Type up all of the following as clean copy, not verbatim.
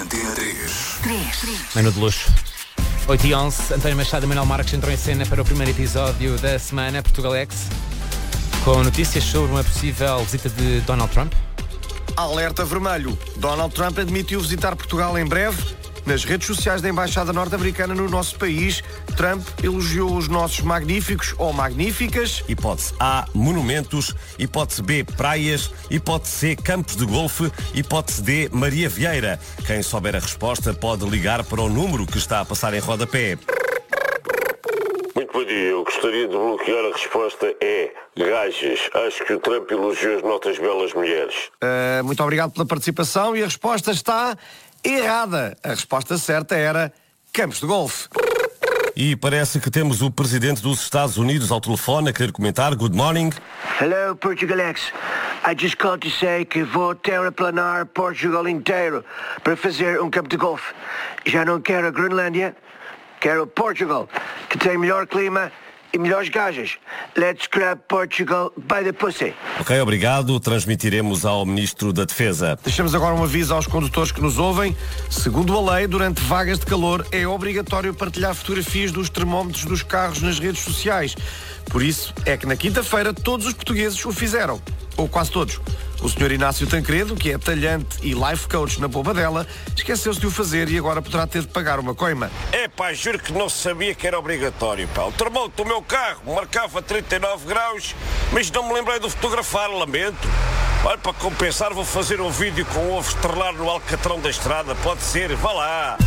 Antena 3. Menu de luxo. 8h11, António Machado e Manuel Marques entram em cena para o primeiro episódio da semana Portugalex, com notícias sobre uma possível visita de Donald Trump. Alerta vermelho. Donald Trump admitiu visitar Portugal em breve. Nas redes sociais da Embaixada Norte-Americana no nosso país, Trump elogiou os nossos magníficos ou magníficas. Hipótese A, monumentos. Hipótese B, praias. Hipótese C, campos de golfe. Hipótese D, Maria Vieira. Quem souber a resposta pode ligar para o número que está a passar em rodapé. Muito bom dia, eu gostaria de bloquear a resposta E. Gajas. Acho que o Trump elogiou as notas belas mulheres. Muito obrigado pela participação e a resposta está errada. A resposta certa era campos de golfe. E parece que temos o presidente dos Estados Unidos ao telefone a querer comentar. Good morning. Hello, Portugalex. I just called to say que vou terraplanar Portugal inteiro para fazer um campo de golfe. Já não quero a Groenlândia, quero Portugal, que tem melhor clima e melhores gajas. Let's grab Portugal by the pussy. Ok, obrigado. Transmitiremos ao Ministro da Defesa. Deixamos agora um aviso aos condutores que nos ouvem. Segundo a lei, durante vagas de calor é obrigatório partilhar fotografias dos termómetros dos carros nas redes sociais. Por isso é que na quinta-feira todos os portugueses o fizeram. Ou quase todos. O Sr. Inácio Tancredo, que é talhante e life coach na Bobadela, esqueceu-se de o fazer e agora poderá ter de pagar uma coima. Juro que não sabia que era obrigatório, pá. O termómetro do meu carro marcava 39 graus, mas não me lembrei de fotografar, lamento. Olha, para compensar vou fazer um vídeo com ovo estrelar no alcatrão da estrada, pode ser, vá lá.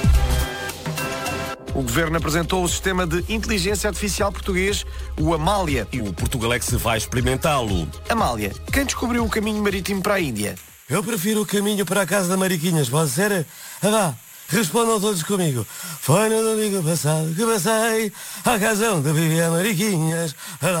O Governo apresentou o sistema de inteligência artificial português, o Amália. E o Portugalex vai experimentá-lo. Amália, quem descobriu o caminho marítimo para a Índia? Eu prefiro o caminho para a casa da Mariquinhas, pode ser? Vá, respondam todos comigo. Foi no domingo passado que passei à casa onde vivia Mariquinhas.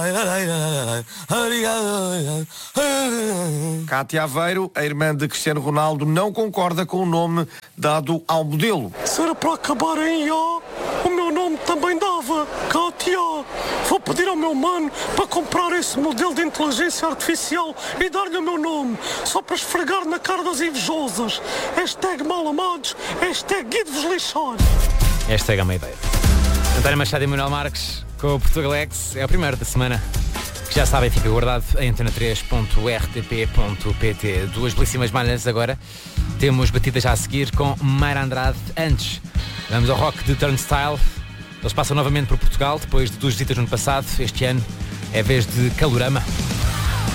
Obrigado. Cátia Aveiro, a irmã de Cristiano Ronaldo, não concorda com o nome dado ao modelo. Se era para acabar em O, o meu nome também dava, Cátia. Vou pedir ao meu mano para comprar esse modelo de inteligência artificial e dar-lhe o meu nome, só para esfregar na cara das invejosas. Hashtag mal amados, hashtag guide-vos lixar. Esta é uma ideia. António Machado e Manuel Marques com o Portugalex. É o primeiro da semana. Que já sabem, fica guardado em antena3.rtp.pt. Duas belíssimas malhas agora. Temos batida já a seguir com Mayra Andrade. Antes, vamos ao rock de Turnstile. Eles passam novamente por Portugal, depois de duas visitas no ano passado. Este ano é vez de Calorama.